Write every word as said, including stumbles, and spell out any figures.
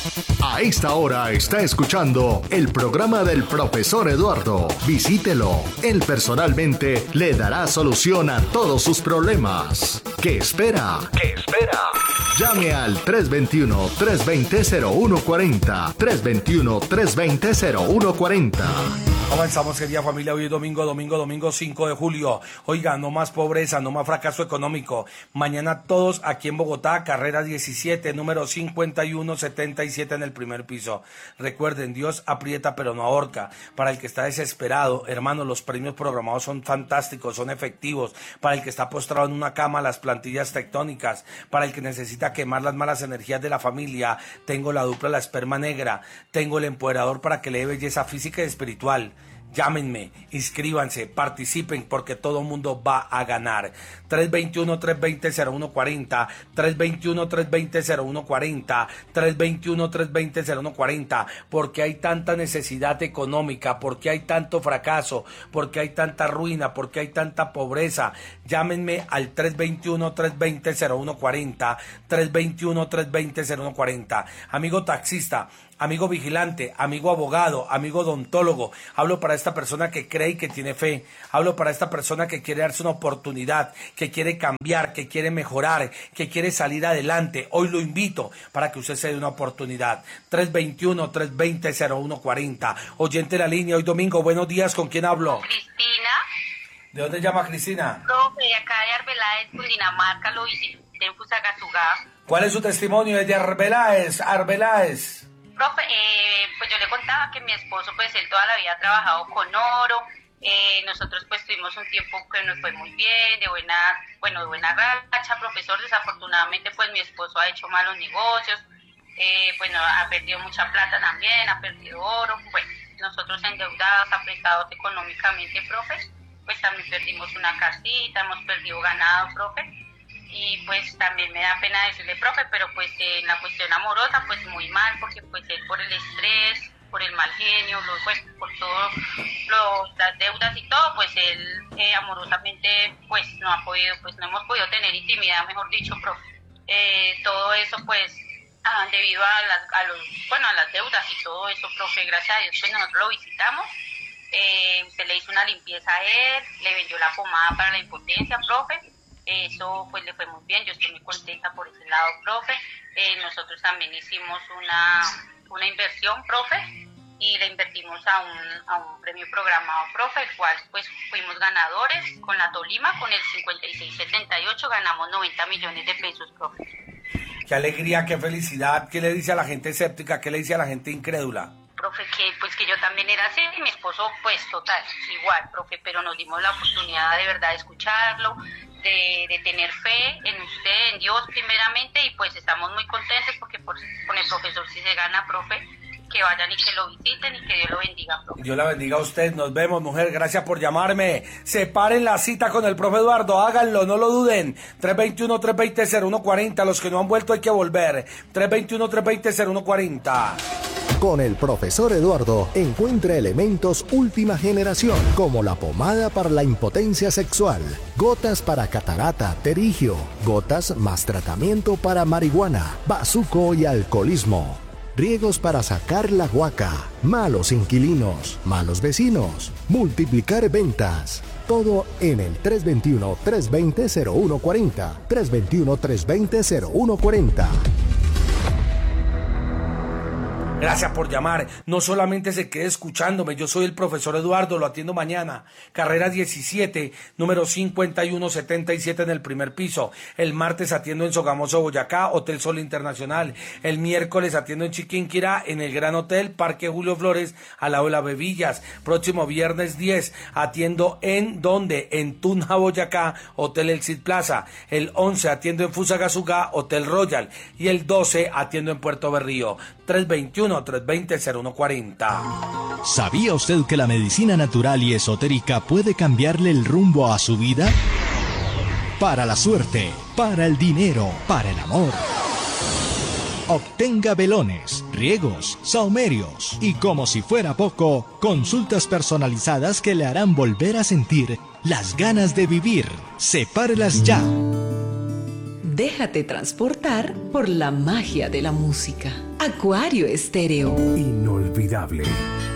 A esta hora está escuchando el programa del profesor Eduardo. Visítelo. Él personalmente le dará solución a todos sus problemas. ¿Qué espera? ¿Qué espera? Llame al tres dos uno, tres dos cero, cero uno cuatro cero, tres dos uno, tres dos cero, cero uno cuatro cero. Comenzamos, querida familia, hoy es domingo, domingo, domingo cinco de julio. Oiga, no más pobreza, no más fracaso económico. Mañana todos aquí en Bogotá, carrera diecisiete, número cincuenta y uno setenta y siete en el primer piso. Recuerden, Dios aprieta pero no ahorca. Para el que está desesperado, hermano, los premios programados son fantásticos, son efectivos. Para el que está postrado en una cama, las plantillas tectónicas. Para el que necesita quemar las malas energías de la familia, tengo la dupla La Esperma Negra. Tengo el empoderador para que le dé belleza física y espiritual. Llámenme, inscríbanse, participen porque todo el mundo va a ganar. tres dos uno, tres dos cero, cero uno cuatro cero, tres dos uno, tres dos cero, cero uno cuatro cero, tres dos uno, tres dos cero, cero uno cuatro cero. Porque hay tanta necesidad económica, porque hay tanto fracaso, porque hay tanta ruina, porque hay tanta pobreza. Llámenme al tres dos uno, tres dos cero, cero uno cuatro cero, tres dos uno, tres dos cero, cero uno cuatro cero. Amigo taxista, amigo vigilante, amigo abogado, amigo odontólogo, hablo para esta persona que cree y que tiene fe, hablo para esta persona que quiere darse una oportunidad, que quiere cambiar, que quiere mejorar, que quiere salir adelante. Hoy lo invito para que usted se dé una oportunidad. tres dos uno, tres dos cero, cero uno cuatro cero. Oyente de la línea, hoy domingo, buenos días, ¿con quién hablo? Cristina. ¿De dónde llama Cristina? Profe, de acá de Arbeláez, Cundinamarca, lo visité en Fusagasugá. ¿Cuál es su testimonio desde Arbeláez, Arbeláez? Profe, eh, pues yo le contaba que mi esposo, pues él toda la vida ha trabajado con oro. Eh, nosotros pues tuvimos un tiempo que nos fue muy bien, de buena, bueno, de buena racha, profesor. Desafortunadamente pues mi esposo ha hecho malos negocios, eh, bueno, ha perdido mucha plata también, ha perdido oro. Bueno, nosotros endeudados, apretados económicamente, profe, pues también perdimos una casita, hemos perdido ganado, profe. Y pues también me da pena decirle, profe, pero pues eh, en la cuestión amorosa, pues muy mal, porque pues él por el estrés, por el mal genio, lo, pues por todas las deudas y todo, pues él eh, amorosamente pues no ha podido, pues no hemos podido tener intimidad, mejor dicho, profe. Eh, todo eso pues ah, debido a las, a los, bueno, a las deudas y todo eso, profe, gracias a Dios, pues nosotros lo visitamos. Eh, se le hizo una limpieza a él, le vendió la pomada para la impotencia, profe. Eso pues le fue muy bien, yo estoy muy contenta por ese lado, profe. Eh, nosotros también hicimos una, una inversión, profe, y le invertimos a un, a un premio programado, profe, el cual pues fuimos ganadores con la Tolima, con el cincuenta y seis setenta y ocho, ganamos noventa millones de pesos, profe. Qué alegría, qué felicidad. ¿Qué le dice a la gente escéptica? ¿Qué le dice a la gente incrédula? Profe, que pues que yo también era así, y mi esposo pues total, igual, profe, pero nos dimos la oportunidad de verdad de escucharlo, de, de tener fe en usted, en Dios primeramente, y pues estamos muy contentos porque por, con el profesor si se gana, profe, que vayan y que lo visiten y que Dios lo bendiga, profe. Dios la bendiga a usted, nos vemos, mujer, gracias por llamarme. Separen la cita con el profe Eduardo, háganlo, no lo duden. tres dos uno, tres dos cero, cero uno cuatro cero, los que no han vuelto hay que volver. tres dos uno, tres dos cero, cero uno cuatro cero. Con el profesor Eduardo encuentra elementos última generación como la pomada para la impotencia sexual, gotas para catarata, terigio, gotas más tratamiento para marihuana, bazuco y alcoholismo, riegos para sacar la guaca, malos inquilinos, malos vecinos, multiplicar ventas. Todo en el tres dos uno, tres dos cero, cero uno cuatro cero, tres dos uno, tres dos cero, cero uno cuatro cero. Gracias por llamar. No solamente se quede escuchándome, yo soy el profesor Eduardo, lo atiendo mañana. Carrera diecisiete, número cincuenta y uno setenta y siete en el primer piso. El martes atiendo en Sogamoso, Boyacá, Hotel Sol Internacional. El miércoles atiendo en Chiquinquirá, en el Gran Hotel, Parque Julio Flores, al lado de las Bebillas. Próximo viernes diez, atiendo en, ¿dónde? En Tunja, Boyacá, Hotel El Cid Plaza. El once atiendo en Fusagasugá, Hotel Royal. Y el doce atiendo en Puerto Berrío. tres dos uno, tres dos cero, cero uno cuatro cero. ¿Sabía usted que la medicina natural y esotérica puede cambiarle el rumbo a su vida? Para la suerte, para el dinero, para el amor. Obtenga velones, riegos, saumerios y, como si fuera poco, consultas personalizadas que le harán volver a sentir las ganas de vivir. Sepárelas ya. Déjate transportar por la magia de la música. Acuario Estéreo. Inolvidable.